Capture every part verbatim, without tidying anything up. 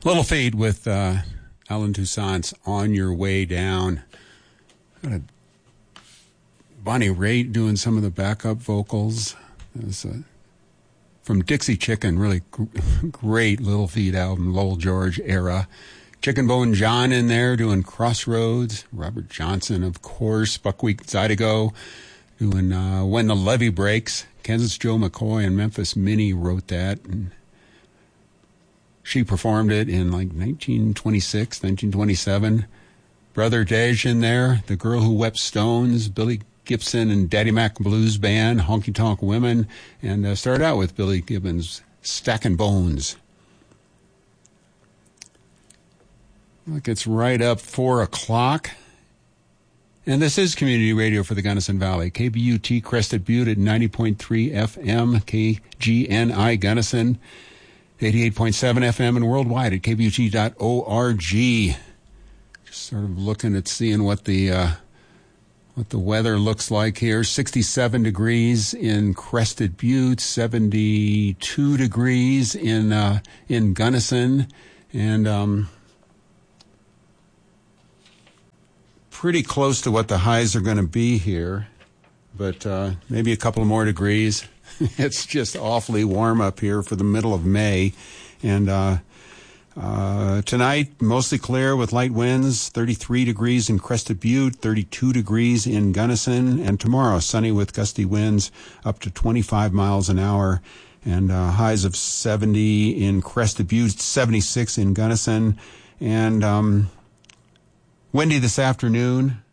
Little Feat with uh, Alan Toussaint's On Your Way Down. Got a Bonnie Raitt doing some of the backup vocals. It was uh, from Dixie Chicken, really gr- great Little Feat album, Lowell George era. Chicken Bone John in there doing Crossroads. Robert Johnson, of course. Buckwheat Zydeco doing uh, When the Levee Breaks. Kansas Joe McCoy and Memphis Minnie wrote that, and she performed it in like nineteen twenty-six, nineteen twenty-seven. Brother Dej in there, The Girl Who Wept Stones, Billy Gibson and Daddy Mac Blues Band, Honky Tonk Women, and uh, started out with Billy Gibbons' Stackin' Bones. Look, it's right up four o'clock. And this is community radio for the Gunnison Valley. K B U T Crested Butte at ninety point three F M, K G N I Gunnison, eighty-eight point seven F M, and worldwide at k b u t dot org. Just sort of looking at seeing what the uh, what the weather looks like here. sixty-seven degrees in Crested Butte, seventy-two degrees in uh, in Gunnison, and um, pretty close to what the highs are going to be here, but uh, maybe a couple more degrees. It's just awfully warm up here for the middle of May. And uh, uh, tonight, mostly clear with light winds, thirty-three degrees in Crested Butte, thirty-two degrees in Gunnison. And tomorrow, sunny with gusty winds up to twenty-five miles an hour. And uh, highs of seventy in Crested Butte, seventy-six in Gunnison. And um, windy this afternoon.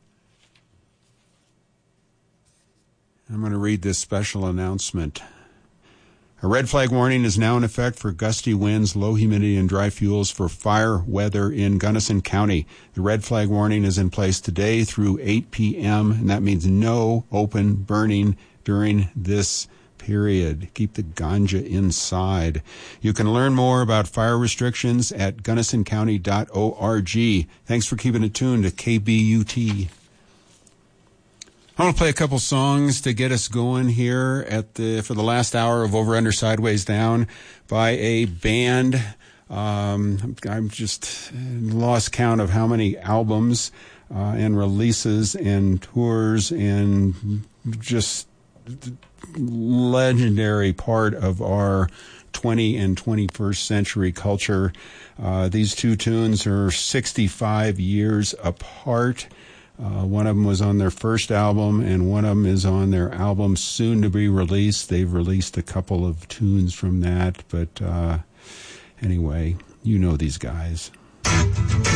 I'm going to read this special announcement. A red flag warning is now in effect for gusty winds, low humidity, and dry fuels for fire weather in Gunnison County. The red flag warning is in place today through eight p.m., and that means no open burning during this period. Keep the ganja inside. You can learn more about fire restrictions at gunnison county dot org. Thanks for keeping it tuned to K B U T. I'm going to play a couple songs to get us going here at the for the last hour of Over, Under, Sideways, Down by a band. Um, I'm just lost count of how many albums uh, and releases and tours and just legendary part of our twentieth and twenty-first century culture. Uh, these two tunes are sixty-five years apart. Uh, one of them was on their first album, and one of them is on their album soon to be released. They've released a couple of tunes from that, but uh, anyway, you know these guys.